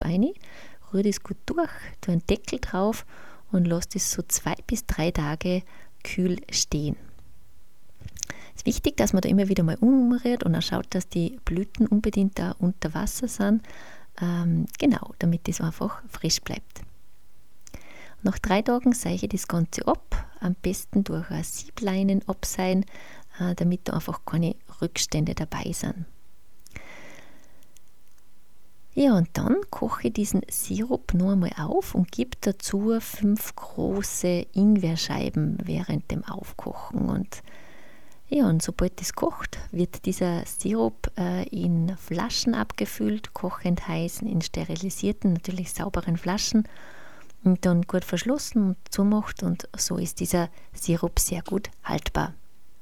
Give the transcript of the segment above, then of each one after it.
rein, rühre das gut durch, tue einen Deckel drauf und lasse das so 2 bis 3 Tage kühl stehen. Es ist wichtig, dass man da immer wieder mal umrührt und auch schaut, dass die Blüten unbedingt da unter Wasser sind, genau, damit das einfach frisch bleibt. Nach 3 Tagen seiche ich das Ganze ab, am besten durch ein Siebleinen abseihen, damit da einfach keine Rückstände dabei sind. Ja, und dann koche ich diesen Sirup noch einmal auf und gebe dazu 5 große Ingwerscheiben während dem Aufkochen. Und sobald das kocht, wird dieser Sirup in Flaschen abgefüllt, kochend heiß, in sterilisierten, natürlich sauberen Flaschen und dann gut verschlossen und zumacht, und so ist dieser Sirup sehr gut haltbar.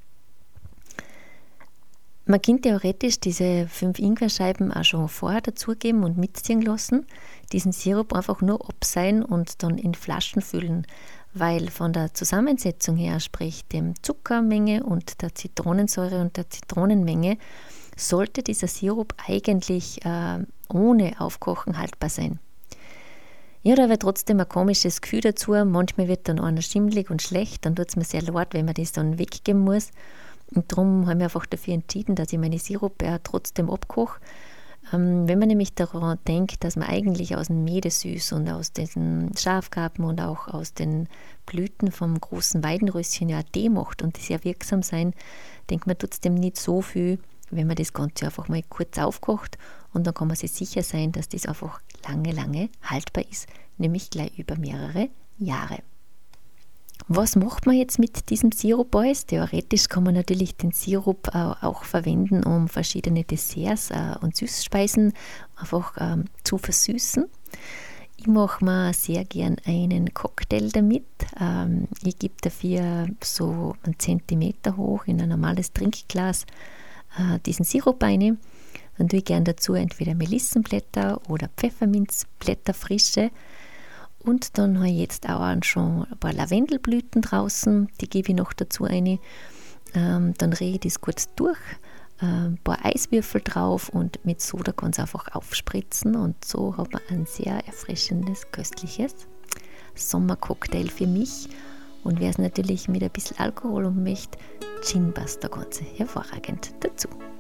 Man kann theoretisch diese 5 Ingwerscheiben auch schon vorher dazugeben und mitziehen lassen, diesen Sirup einfach nur abseihen und dann in Flaschen füllen, weil von der Zusammensetzung her, sprich dem Zuckermenge und der Zitronensäure und der Zitronenmenge, sollte dieser Sirup eigentlich ohne Aufkochen haltbar sein. Ja, da wird trotzdem ein komisches Gefühl dazu. Manchmal wird dann einer schimmelig und schlecht, dann tut es mir sehr leid, wenn man das dann weggeben muss. Und darum habe ich einfach dafür entschieden, dass ich meine Sirupe trotzdem abkoche. Wenn man nämlich daran denkt, dass man eigentlich aus dem Medesüß und aus den Schafgarben und auch aus den Blüten vom großen Weidenröschen ja Tee macht und die sehr wirksam sein, denkt man trotzdem nicht so viel, wenn man das Ganze einfach mal kurz aufkocht, und dann kann man sich sicher sein, dass das einfach lange, lange haltbar ist, nämlich gleich über mehrere Jahre. Was macht man jetzt mit diesem Sirup alles? Theoretisch kann man natürlich den Sirup auch verwenden, um verschiedene Desserts und Süßspeisen einfach zu versüßen. Ich mache mir sehr gern einen Cocktail damit. Ich gebe dafür so 1 Zentimeter hoch in ein normales Trinkglas diesen Sirup rein. Dann tue ich gern dazu entweder Melissenblätter oder Pfefferminzblätter frische. Und dann habe ich jetzt auch schon ein paar Lavendelblüten draußen, die gebe ich noch dazu rein. Dann rühre ich das kurz durch, ein paar Eiswürfel drauf und mit Soda kann es einfach aufspritzen. Und so hat man ein sehr erfrischendes, köstliches Sommercocktail für mich. Und wer es natürlich mit ein bisschen Alkohol und möchte, Gin passt da ganz hervorragend dazu.